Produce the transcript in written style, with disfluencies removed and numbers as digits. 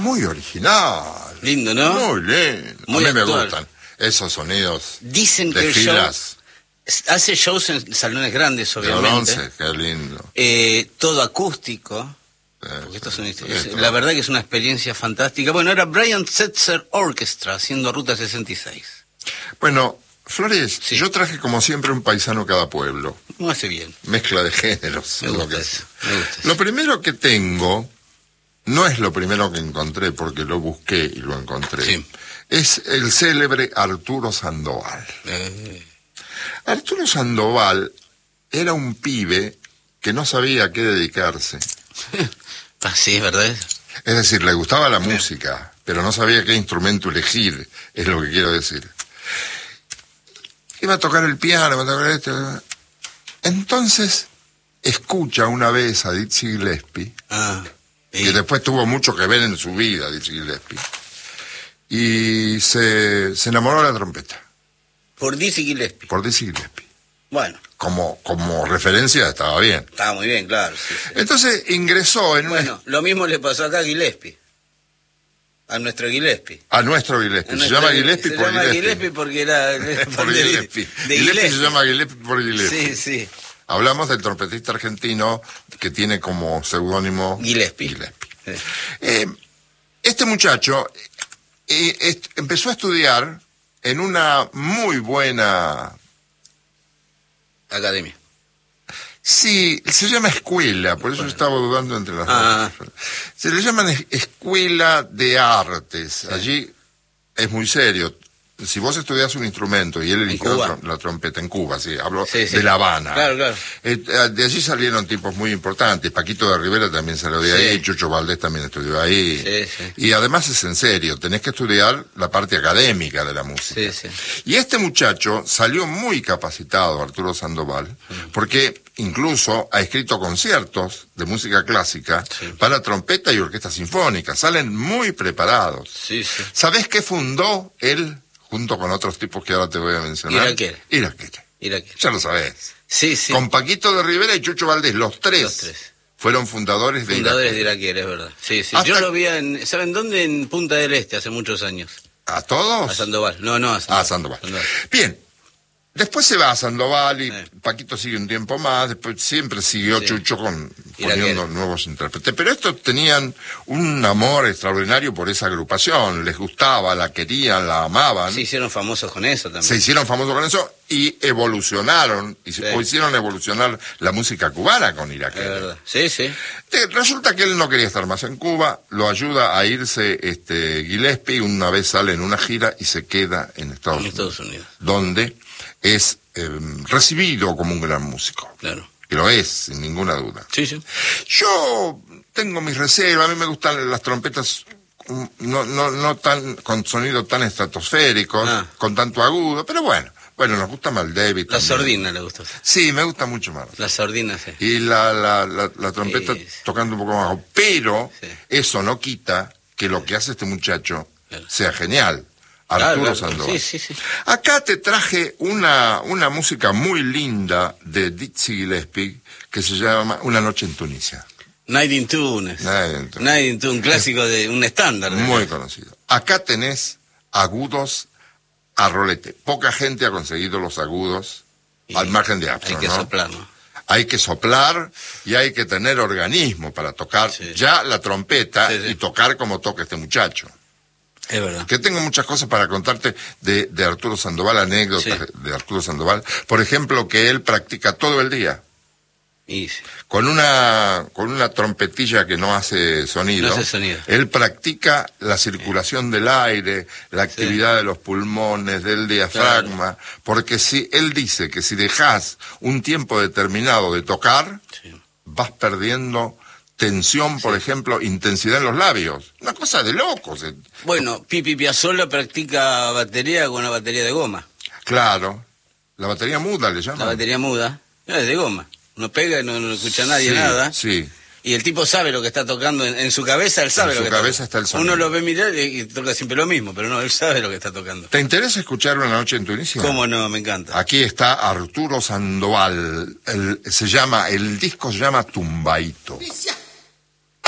Muy original. Lindo, ¿no? Muy lindo. Muy a mí actual. me gustan esos sonidos. Dicen que de el show filas hace shows en salones grandes, de obviamente. bronce, qué lindo. Todo acústico. Porque Esto. la verdad que es una experiencia fantástica. Bueno, era Brian Setzer Orchestra haciendo Ruta 66. Bueno, Flores, Sí. yo traje como siempre un paisano cada pueblo. No hace bien. Mezcla de géneros. Me es lo gusta que eso. es. Me gusta eso. Lo primero que tengo, no es lo primero que encontré porque lo busqué y lo encontré, Sí. es el célebre Arturo Sandoval. Eh, Arturo Sandoval era un pibe que no sabía a qué dedicarse. sí, es verdad. Es decir, le gustaba la música, pero no sabía qué instrumento elegir, es lo que quiero decir. Iba a tocar el piano, iba a tocar esto. Entonces, escucha una vez a Dizzy Gillespie, que después tuvo mucho que ver en su vida, Dizzy Gillespie, y se enamoró de la trompeta, Por Dizzy Gillespie. por Dizzy Gillespie. Bueno, Como referencia estaba bien. estaba muy bien, claro. Sí, sí. Entonces ingresó en Bueno, lo mismo le pasó acá a Gillespie. A nuestro Gillespie. a nuestro Gillespie. Se llama Gillespie por Se llama Gillespie. Gillespie porque era... Por Gillespie. de Gillespie se llama Gillespie por Sí, Gillespie. sí. Hablamos del trompetista argentino que tiene como seudónimo Gillespie. Sí. Este muchacho empezó a estudiar en una muy buena... Academia. Sí, se llama escuela, por eso yo estaba dudando entre las dos. Se le llaman escuela de artes. Allí es muy serio. Si vos estudiás un instrumento y él eligió la trompeta en Cuba, sí, hablo de La Habana. Claro, claro. De allí salieron tipos muy importantes. Paquito de Rivera también salió de ahí, Chucho Valdés también estudió ahí. Sí, sí. Y además es en serio, tenés que estudiar la parte académica de la música. Sí, sí. Y este muchacho salió muy capacitado, Arturo Sandoval, porque incluso ha escrito conciertos de música clásica para trompeta y orquesta sinfónica. Salen muy preparados. Sí, sí. ¿Sabés qué fundó él, junto con otros tipos que ahora te voy a mencionar? Iraquere. Ya lo sabés. Sí, sí. Con Paquito de Rivera y Chucho Valdés, los tres fueron fundadores de Iraquere, es verdad. Sí, sí. Yo lo vi ¿saben dónde? En Punta del Este, hace muchos años. ¿A todos? A Sandoval. No, a Sandoval. A Sandoval. Bien. Después se va a Sandoval y Paquito sigue un tiempo más, después siempre siguió Chucho poniendo nuevos intérpretes. Pero estos tenían un amor extraordinario por esa agrupación, les gustaba, la querían, la amaban. Se hicieron famosos con eso también. Se hicieron famosos con eso y evolucionaron, o hicieron evolucionar la música cubana con Iraquere. Es verdad, sí, sí. Resulta que él no quería estar más en Cuba, lo ayuda a irse Gillespie, una vez sale en una gira y se queda en Estados Unidos. Donde es recibido como un gran músico. Claro. Que lo es, sin ninguna duda. Sí, sí. Yo tengo mis reservas, a mí me gustan las trompetas no tan con sonido tan estratosféricos, con tanto agudo, pero bueno, nos gusta más el David. La sordina le gusta. Sí, me gusta mucho más. La sordina, sí. Y la trompeta tocando un poco más bajo, pero eso no quita que lo que hace este muchacho sea genial. Arturo Sandoval. Sí. Acá te traje una música muy linda de Dizzy Gillespie que se llama Una noche en Tunisia. Night in Tunis. Un clásico de un estándar. Muy conocido. Acá tenés agudos a rolete. Poca gente ha conseguido los agudos al margen de Armstrong. Hay que soplar, ¿no? Hay que soplar y hay que tener organismo para tocar ya la trompeta y tocar como toca este muchacho. Es verdad. Que tengo muchas cosas para contarte de Arturo Sandoval, anécdotas de Arturo Sandoval. Por ejemplo, que él practica todo el día. Con una trompetilla que no hace sonido. No hace sonido. Él practica la circulación del aire, la actividad de los pulmones, del diafragma. Porque si él dice que si dejas un tiempo determinado de tocar, vas perdiendo tensión, por ejemplo, intensidad en los labios. Una cosa de locos. Bueno, Pipi Piazzolla practica batería con una batería de goma. Claro. La batería muda le llaman. La batería muda. Es de goma. No pega y no escucha a nadie nada. Sí. Y el tipo sabe lo que está tocando. En su cabeza él sabe lo que está tocando. En su cabeza está el sonido. Uno lo ve mirar y toca siempre lo mismo, pero no, él sabe lo que está tocando. ¿Te interesa escuchar Una noche en Tunisia? ¿Cómo no? Me encanta. Aquí está Arturo Sandoval. El disco se llama Tumbaito.